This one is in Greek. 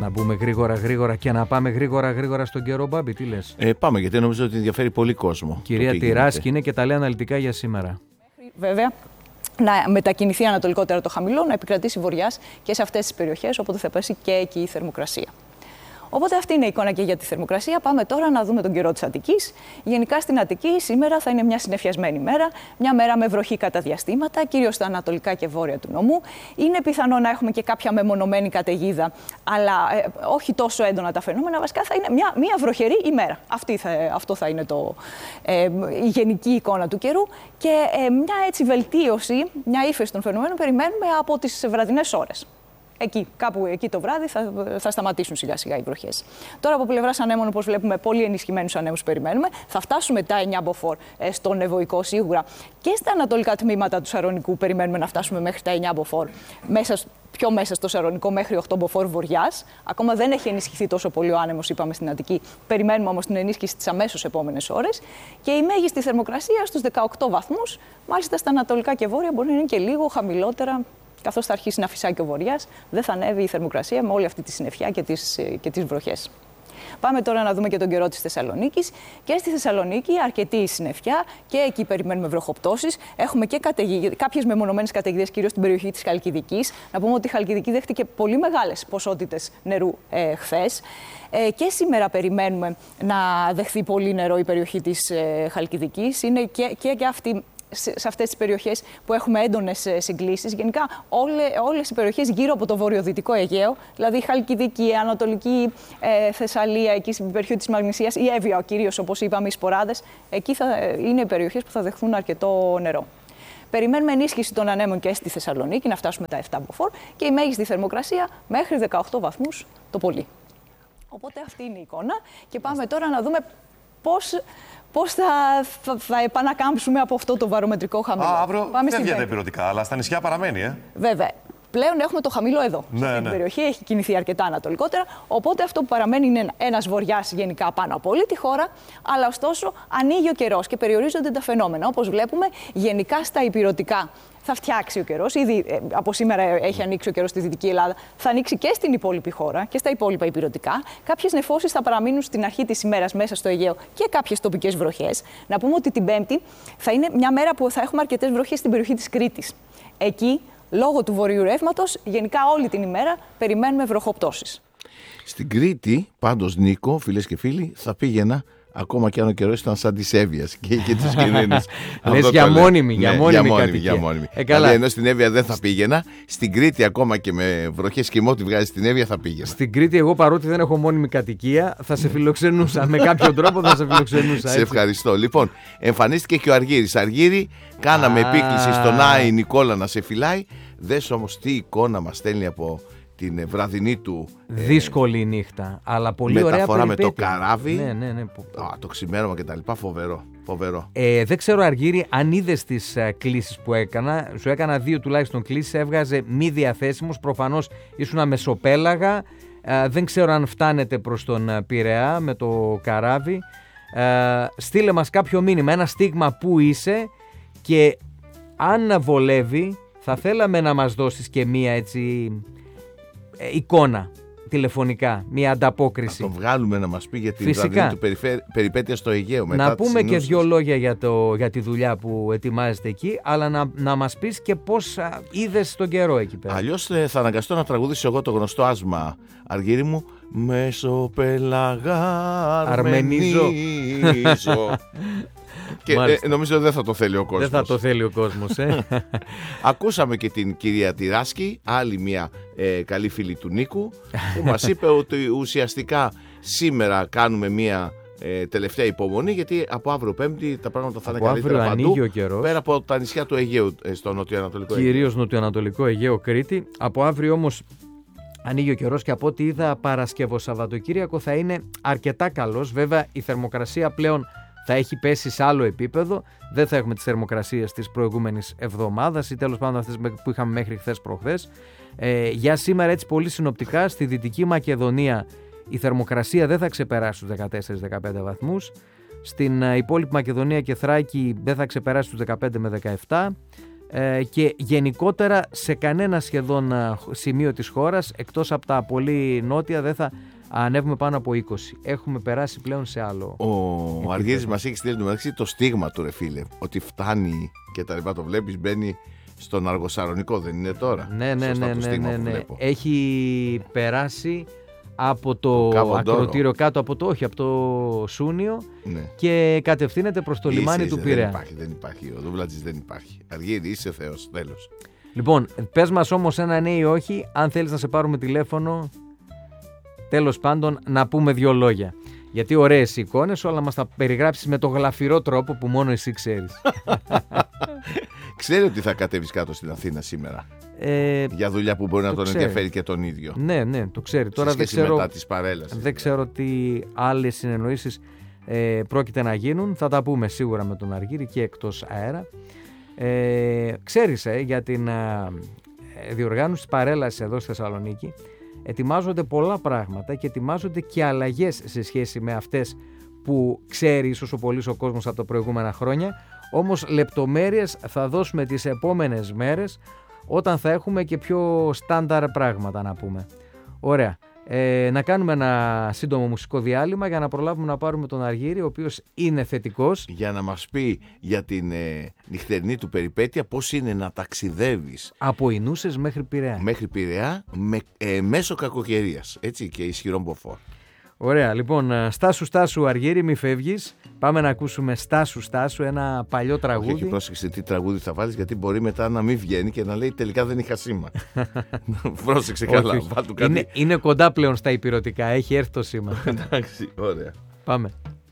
Να μπούμε γρήγορα και να πάμε γρήγορα στον καιρό, Μπάμπη, τι λες? Πάμε, γιατί νομίζω ότι ενδιαφέρει πολύ κόσμο. Κυρία Τυράσκη είναι και τα λέει αναλυτικά για σήμερα. Βέβαια, να μετακινηθεί ανατολικότερα το χαμηλό, να επικρατήσει βοριάς και σε αυτές τις περιοχές, οπότε θα πέσει και εκεί η θερμοκρασία. Οπότε αυτή είναι η εικόνα και για τη θερμοκρασία. Πάμε τώρα να δούμε τον καιρό της Αττικής. Γενικά στην Αττική σήμερα θα είναι μια συννεφιασμένη μέρα, μια μέρα με βροχή κατά διαστήματα, κυρίως στα ανατολικά και βόρεια του νομού. Είναι πιθανό να έχουμε και κάποια μεμονωμένη καταιγίδα, αλλά όχι τόσο έντονα τα φαινόμενα. Βασικά θα είναι μια βροχερή ημέρα. Αυτό θα είναι η γενική εικόνα του καιρού. Και μια έτσι βελτίωση, μια ύφεση των φαινομένων περιμένουμε από τις βραδινές ώρες. Κάπου εκεί το βράδυ θα σταματήσουν σιγά σιγά οι βροχές. Τώρα από πλευράς ανέμων, όπως βλέπουμε, πολύ ενισχυμένους ανέμους περιμένουμε. Θα φτάσουμε τα 9 μποφόρ στον Ευωικό σίγουρα και στα ανατολικά τμήματα του Σαρονικού περιμένουμε να φτάσουμε μέχρι τα 9 μποφόρ. Πιο μέσα στο Σαρονικό μέχρι 8 μποφόρ βοριάς. Ακόμα δεν έχει ενισχυθεί τόσο πολύ ο άνεμος, είπαμε, στην Αττική. Περιμένουμε όμως την ενίσχυση τις αμέσως επόμενες ώρες. Και η μέγιστη θερμοκρασία στους 18 βαθμούς. Μάλιστα στα ανατολικά και βόρεια μπορεί να είναι και λίγο χαμηλότερα, καθώς θα αρχίσει να φυσάει και ο βοριάς, δεν θα ανέβει η θερμοκρασία με όλη αυτή τη συννεφιά και τις βροχές. Πάμε τώρα να δούμε και τον καιρό της Θεσσαλονίκης. Και στη Θεσσαλονίκη αρκετή συννεφιά και εκεί περιμένουμε βροχοπτώσεις. Έχουμε και κάποιες μεμονωμένες καταιγίδες, κυρίως στην περιοχή της Χαλκιδικής. Να πούμε ότι η Χαλκιδική δέχτηκε πολύ μεγάλες ποσότητες νερού χθες. Και σήμερα περιμένουμε να δεχθεί πολύ νερό η περιοχή της Χαλκιδικής. Είναι και αυτή σε αυτές τις περιοχές που έχουμε έντονες συγκλήσεις. Γενικά όλες οι περιοχές γύρω από το βορειοδυτικό Αιγαίο, δηλαδή η Χαλκιδική, η Ανατολική Θεσσαλία, εκεί στην περιοχή της Μαγνησίας, η Εύβοια κυρίως, όπως είπαμε, οι Σποράδες, εκεί είναι οι περιοχές που θα δεχθούν αρκετό νερό. Περιμένουμε ενίσχυση των ανέμων και στη Θεσσαλονίκη, να φτάσουμε τα 7 μποφόρ και η μέγιστη θερμοκρασία μέχρι 18 βαθμούς το πολύ. Οπότε αυτή είναι η εικόνα και πάμε τώρα να δούμε πώς θα επανακάμψουμε από αυτό το βαρομετρικό χαμηλό. Αύριο δεν βγαίνει υπηρετικά, αλλά στα νησιά παραμένει, Βέβαια. Πλέον έχουμε το χαμηλό εδώ. Στην περιοχή έχει κινηθεί αρκετά ανατολικότερα. Οπότε αυτό που παραμένει είναι ένας βοριάς γενικά πάνω από όλη τη χώρα. Αλλά ωστόσο ανοίγει ο καιρός και περιορίζονται τα φαινόμενα. Όπως βλέπουμε, γενικά στα ηπειρωτικά θα φτιάξει ο καιρός. Ήδη από σήμερα έχει ανοίξει ο καιρός στη Δυτική Ελλάδα. Θα ανοίξει και στην υπόλοιπη χώρα και στα υπόλοιπα ηπειρωτικά. Κάποιες νεφώσεις θα παραμείνουν στην αρχή της ημέρας μέσα στο Αιγαίο και κάποιες τοπικές βροχές. Να πούμε ότι την Πέμπτη θα είναι μια μέρα που θα έχουμε αρκετές βροχές στην περιοχή της Κρήτης. Εκεί, λόγω του βορειού ρεύματος, γενικά όλη την ημέρα περιμένουμε βροχοπτώσεις. Στην Κρήτη, πάντως, Νίκο, φίλες και φίλοι, θα πήγαινα ακόμα και αν ο καιρός ήταν σαν της Εύβοιας και τις Κινήνες. Λες για μόνιμη κατοικία. Καλά. Ενώ στην Εύβοια δεν θα πήγαινα, στην Κρήτη ακόμα και με βροχές και ό,τι βγάζει στην Εύβοια θα πήγαινα. Στην Κρήτη, εγώ παρότι δεν έχω μόνιμη κατοικία, θα σε φιλοξενούσα. Με κάποιο τρόπο θα σε φιλοξενούσα. Σε ευχαριστώ. Λοιπόν, εμφανίστηκε και ο Αργύρης. Αργύρη, κάναμε επίκληση στον Άη Νικόλα να σε φυλάει. Δες όμως τι εικόνα μας στέλνει από την βραδινή του δύσκολη νύχτα, αλλά πολύ ωραία μεταφορά περιπέτεια. με το καράβι, ναι. το ξημέρωμα κτλ. Φοβερό. Δεν ξέρω, Αργύρη, αν είδες τις κλήσεις που έκανα. Σου έκανα 2 τουλάχιστον κλήσεις, έβγαζε μη διαθέσιμους. Προφανώς ήσουν μεσοπέλαγα. Δεν ξέρω αν φτάνετε προς τον Πειραιά με το καράβι. Στείλε μας κάποιο μήνυμα, ένα στίγμα που είσαι, και αν βολεύει θα θέλαμε να μας δώσεις και μία έτσι εικόνα τηλεφωνικά, μια ανταπόκριση. Θα τον βγάλουμε να μας πει για την βραδινή του περιπέτεια στο Αιγαίο. Μετά να πούμε και 2 λόγια για τη δουλειά που ετοιμάζεται εκεί, αλλά να μας πεις και πώς είδες τον καιρό εκεί πέρα. Αλλιώς θα αναγκαστώ να τραγουδήσω εγώ το γνωστό άσμα, Αργύρη μου. Μεσοπέλαγα αρμενίζω. Και νομίζω δεν θα το θέλει ο κόσμος. Δεν θα το θέλει ο κόσμος. Ακούσαμε και την κυρία Τυράσκη, άλλη μια καλή φίλη του Νίκου, που μας είπε ότι ουσιαστικά σήμερα κάνουμε μια τελευταία υπομονή, γιατί από αύριο Πέμπτη τα πράγματα θα είναι καλύτερα παντού, πέρα από τα νησιά του Αιγαίου, στο νοτιοανατολικό Αιγαίο. Κυρίως νοτιοανατολικό Αιγαίο, Κρήτη. Από αύριο όμως ανοίγει ο καιρός και από ό,τι είδα Παρασκευό Σαββατοκύριακο θα είναι αρκετά καλός. Βέβαια η θερμοκρασία πλέον θα έχει πέσει σε άλλο επίπεδο. Δεν θα έχουμε τις θερμοκρασίες της προηγούμενης εβδομάδας ή τέλος πάντων αυτές που είχαμε μέχρι χθες προχθές. Για σήμερα έτσι πολύ συνοπτικά στη Δυτική Μακεδονία η θερμοκρασία δεν θα ξεπεράσει τους 14-15 βαθμούς. Στην υπόλοιπη Μακεδονία και Θράκη δεν θα ξεπεράσει τους 15 με 17. και γενικότερα σε κανένα σχεδόν σημείο της χώρας, εκτός από τα πολύ νότια, δεν θα ανέβουμε πάνω από 20. Έχουμε περάσει πλέον σε άλλο. Ο Αργύρης μας έχει στείλει μεταξύ το στίγμα του, ρε φίλε, ότι φτάνει και τα λοιπά, το βλέπεις, μπαίνει στον Αργοσαρονικό, δεν είναι τώρα? Ναι. Έχει περάσει από το ακροτήριο κάτω από το Σούνιο, ναι, και κατευθύνεται προς το λιμάνι του Πειραιά. Δεν υπάρχει, ο Δούβλατζης δεν υπάρχει. Αργύρη, είσαι Θεός, τέλος. Λοιπόν, πες μας όμως ένα ναι ή όχι, αν θέλεις να σε πάρουμε τηλέφωνο, τέλος πάντων να πούμε 2 λόγια. Γιατί ωραίες εικόνες σου, αλλά μας τα περιγράψεις με το γλαφυρό τρόπο που μόνο εσύ ξέρεις. Ξέρει ότι θα κατέβεις κάτω στην Αθήνα σήμερα. Για δουλειά που μπορεί να τον ενδιαφέρει και τον ίδιο. Ναι, το ξέρει. Τώρα δεν ξέρω, μετά της παρέλασης, δεν ξέρω τι άλλες συνεννοήσεις πρόκειται να γίνουν. Θα τα πούμε σίγουρα με τον Αργύρη και εκτός αέρα. Ξέρεις, για την διοργάνωση της παρέλασης εδώ στη Θεσσαλονίκη ετοιμάζονται πολλά πράγματα και ετοιμάζονται και αλλαγές σε σχέση με αυτές που ξέρει ίσως ο πολύς ο κόσμος από τα προηγούμενα χρόνια. Όμως λεπτομέρειες θα δώσουμε τις επόμενες μέρες, όταν θα έχουμε και πιο στάνταρ πράγματα να πούμε. Ωραία. Να κάνουμε ένα σύντομο μουσικό διάλειμμα για να προλάβουμε να πάρουμε τον Αργύρη, ο οποίος είναι θετικός. Για να μας πει για την νυχτερινή του περιπέτεια, πώς είναι να ταξιδεύεις από Ινούσες μέχρι Πειραιά. Μέχρι Πειραιά μέσω κακοκαιρίας, έτσι, και ισχυρών μποφόρ. Ωραία, λοιπόν, στάσου Αργύρη, μη φεύγεις. Πάμε να ακούσουμε στάσου, ένα παλιό τραγούδι. Όχι, πρόσεξε τι τραγούδι θα βάλεις, γιατί μπορεί μετά να μην βγαίνει και να λέει τελικά δεν είχα σήμα. Πρόσεξε καλά. Είναι κοντά πλέον στα υπηρετικά, έχει έρθει το σήμα. Εντάξει, ωραία. Πάμε.